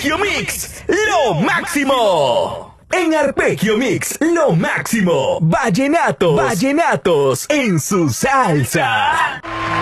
Arpegio Mix, lo máximo. En Arpegio Mix, lo máximo. Vallenatos en su salsa.